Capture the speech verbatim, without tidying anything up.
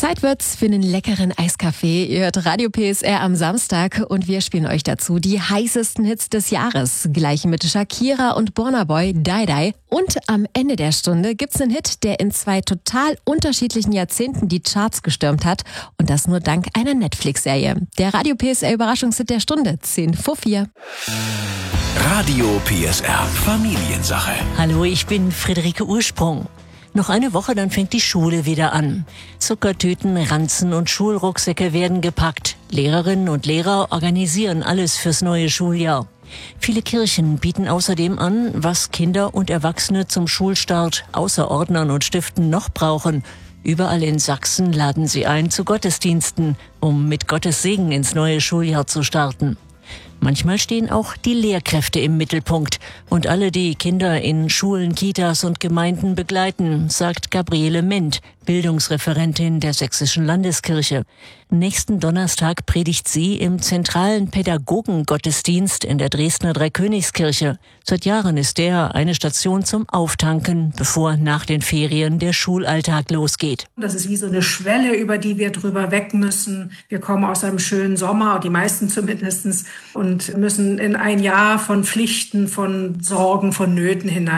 Zeit wird's für einen leckeren Eiskaffee. Ihr hört Radio P S R am Samstag und wir spielen euch dazu die heißesten Hits des Jahres. Gleich mit Shakira und Burna Boy, Die Die. Und am Ende der Stunde gibt's einen Hit, der in zwei total unterschiedlichen Jahrzehnten die Charts gestürmt hat. Und das nur dank einer Netflix-Serie. Der Radio P S R Überraschungshit der Stunde, zehn vor vier. Radio P S R Familiensache. Hallo, ich bin Friederike Ursprung. Noch eine Woche, dann fängt die Schule wieder an. Zuckertüten, Ranzen und Schulrucksäcke werden gepackt. Lehrerinnen und Lehrer organisieren alles fürs neue Schuljahr. Viele Kirchen bieten außerdem an, was Kinder und Erwachsene zum Schulstart außer Ordnern und Stiften noch brauchen. Überall in Sachsen laden sie ein zu Gottesdiensten, um mit Gottes Segen ins neue Schuljahr zu starten. Manchmal stehen auch die Lehrkräfte im Mittelpunkt und alle, die Kinder in Schulen, Kitas und Gemeinden begleiten, sagt Gabriele Ment, Bildungsreferentin der Sächsischen Landeskirche. Nächsten Donnerstag predigt sie im zentralen Pädagogengottesdienst in der Dresdner Dreikönigskirche. Seit Jahren ist der eine Station zum Auftanken, bevor nach den Ferien der Schulalltag losgeht. Das ist wie so eine Schwelle, über die wir drüber weg müssen. Wir kommen aus einem schönen Sommer, die meisten zumindest, und müssen in ein Jahr von Pflichten, von Sorgen, von Nöten hinein.